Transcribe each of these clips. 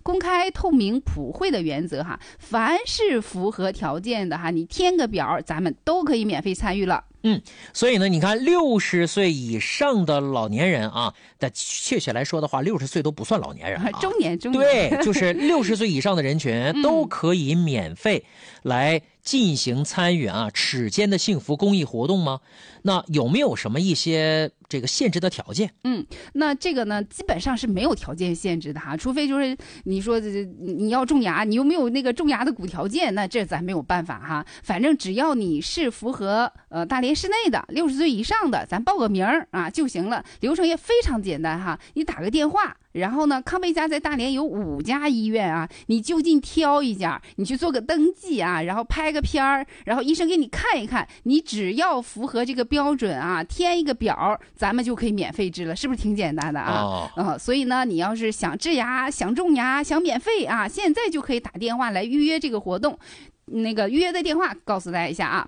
公开透明普惠的原则哈，凡是符合条件的哈，你填个表，咱们都可以免费参与了。 所以呢，你看60岁以上的老年人啊，但确切来说的话60岁都不算老年人啊， 中年。 对，就是60岁以上的人群都可以免费来进行参与啊齿间的幸福公益活动吗？那有没有什么一些这个限制的条件？ 那这个呢，基本上是没有条件限制的哈，除非就是你说你要种牙，你有没有那个种牙的补条件，那这咱没有办法哈。反正只要你是符合大连市内的60岁以上的，咱报个名啊就行了，流程也非常简单哈，你打个电话。然后呢，康贝佳在大连有5家医院啊，你就近挑一家，你去做个登记啊，然后拍个片儿，然后医生给你看一看，你只要符合这个标准啊，填一个表，咱们就可以免费治了，是不是挺简单的啊？所以呢，你要是想治牙、想种牙、想免费啊，现在就可以打电话来预约这个活动。那个预约的电话告诉大家一下啊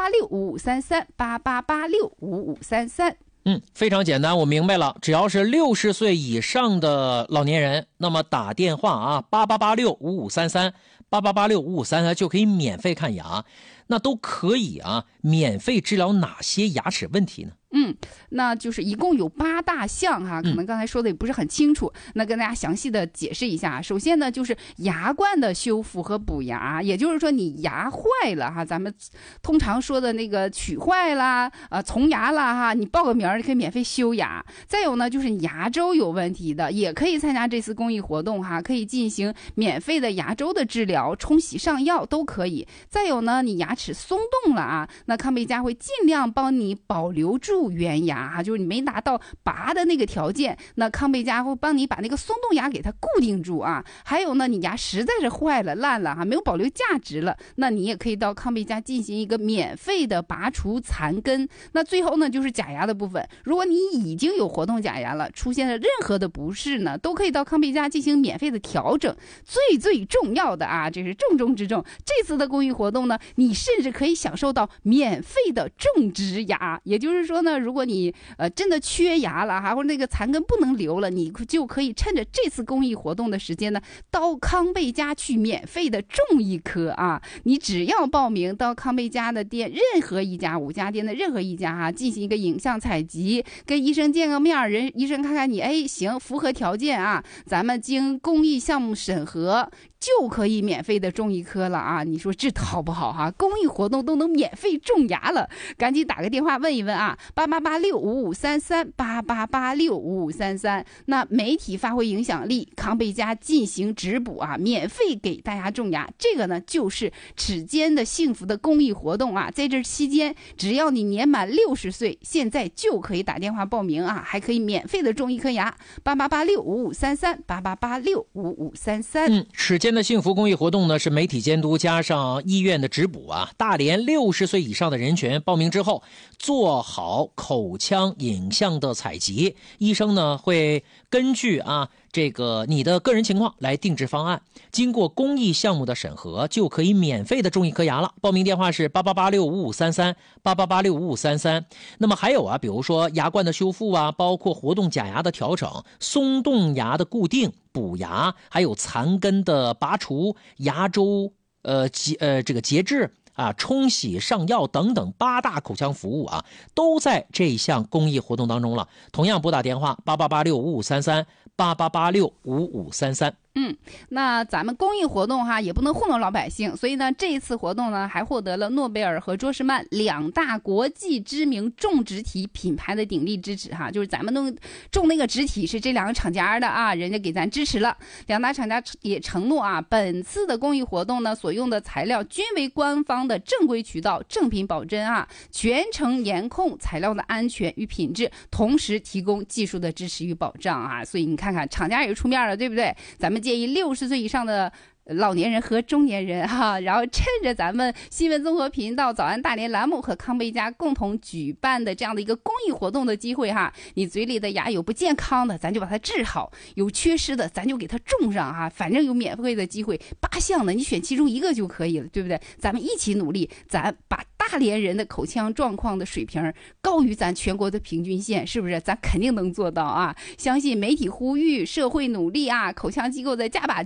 ，88865533，88865533。 非常简单，我明白了。只要是60岁以上的老年人，那么打电话啊，88865533，88865533就可以免费看牙。那都可以啊，免费治疗哪些牙齿问题呢？ 那就是一共有8大项哈，可能刚才说的也不是很清楚，那跟大家详细的解释一下。首先呢，就是牙冠的修复和补牙，也就是说你牙坏了哈，咱们通常说的那个龋坏啦、虫牙啦哈，你报个名儿可以免费修牙。再有呢，就是牙周有问题的，也可以参加这次公益活动哈，可以进行免费的牙周的治疗、冲洗上药都可以。再有呢，你牙齿松动了啊，那康贝佳会尽量帮你保留住原牙哈，就是你没达到拔的那个条件，那康贝佳会帮你把那个松动牙给它固定住啊。还有呢，你牙实在是坏了烂了哈，没有保留价值了，那你也可以到康贝佳进行一个免费的拔除残根。那最后呢，就是假牙的部分，如果你已经有活动假牙了，出现了任何的不适呢，都可以到康贝佳进行免费的调整。最重要的啊，这是重中之重，这次的公益活动呢，你甚至可以享受到免费的种植牙。也就是说呢，如果你真的缺牙了哈，或者那个残根不能留了，你就可以趁着这次公益活动的时间呢，到康贝佳去免费的种一颗啊。你只要报名到康贝佳的店任何一家5家店的任何一家哈，进行一个影像采集，跟医生见个面，医生看看你行符合条件啊，咱们经公益项目审核就可以免费的种一颗了啊！你说这好不好哈？公益活动都能免费种牙了，赶紧打个电话问一问啊！88865533，88865533。那媒体发挥影响力，康贝佳进行植补啊，免费给大家种牙。这个呢，就是齿间的幸福的公益活动啊！在这期间，只要你年满60岁，现在就可以打电话报名啊，还可以免费的种一颗牙。88865533，88865533。 齿间的幸福公益活动呢，是媒体监督加上医院的植补啊。大连60岁以上的人群报名之后，做好口腔影像的采集，医生呢会根据这个你的个人情况来定制方案，经过公益项目的审核，就可以免费的种一颗牙了。报名电话是88865533，88865533。那么还有比如说牙冠的修复啊，包括活动假牙的调整、松动牙的固定、补牙，还有残根的拔除、牙周这个节制冲洗上药等等8大口腔服务啊，都在这项公益活动当中了。同样拨打电话88865533，88865533。 那咱们公益活动哈也不能糊弄老百姓，所以呢，这一次活动呢还获得了诺贝尔和卓士曼2大国际知名种植体品牌的鼎力支持哈，就是咱们种那个植体是这2个厂家的啊，人家给咱支持了。2大厂家也承诺啊，本次的公益活动呢所用的材料均为官方的正规渠道，正品保真啊，全程严控材料的安全与品质，同时提供技术的支持与保障啊。所以你看看厂家也出面了，对不对？咱们建议60岁以上的老年人和中年人哈，然后趁着咱们新闻综合频道早安大连栏目和康贝佳共同举办的这样的一个公益活动的机会哈，你嘴里的牙有不健康的，咱就把它治好；有缺失的，咱就给它种上哈。反正有免费的机会，8项的你选其中1个就可以了，对不对？咱们一起努力，咱把大连人的口腔状况的水平高于咱全国的平均线，是不是？咱肯定能做到啊！相信媒体呼吁，社会努力啊，口腔机构再加把